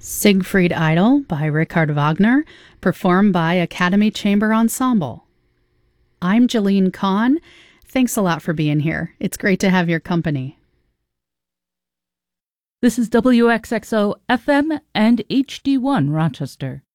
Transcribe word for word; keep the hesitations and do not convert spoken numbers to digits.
Siegfried Idol by Richard Wagner, performed by Academy Chamber Ensemble. I'm Jeline Kahn. Thanks a lot for being here. It's great to have your company. This is W X X O F M and H D one Rochester.